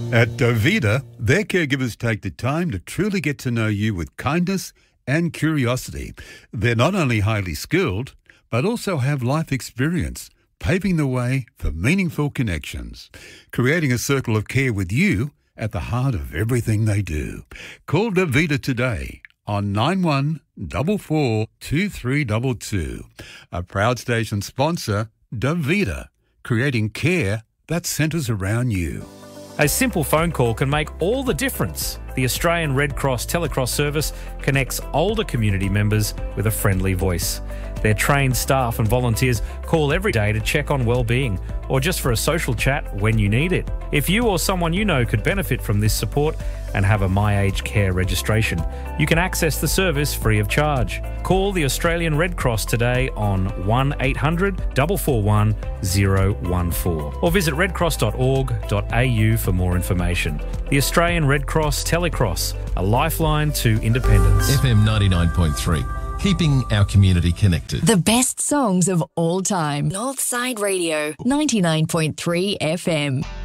At Dovita, their caregivers take the time to truly get to know you with kindness and curiosity. They're not only highly skilled, but also have life experience, paving the way for meaningful connections, creating a circle of care with you at the heart of everything they do. Call Dovita today on 91442322. A proud station sponsor, Dovita, creating care that centres around you. A simple phone call can make all the difference. The Australian Red Cross Telecross service connects older community members with a friendly voice. Their trained staff and volunteers call every day to check on well-being or just for a social chat when you need it. If you or someone you know could benefit from this support and have a My Aged Care registration, you can access the service free of charge. Call the Australian Red Cross today on 1800 441 014 or visit redcross.org.au for more information. The Australian Red Cross Telecross, a lifeline to independence. FM 99.3, keeping our community connected. The best songs of all time. Northside Radio, 99.3 FM.